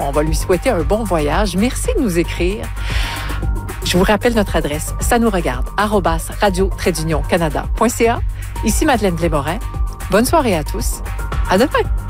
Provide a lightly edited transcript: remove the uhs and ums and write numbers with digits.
on va lui souhaiter un bon voyage. Merci de nous écrire. Je vous rappelle notre adresse, ça nous regarde, @radio-canada.ca. Ici Madeleine Blais-Morin. Bonne soirée à tous. À demain.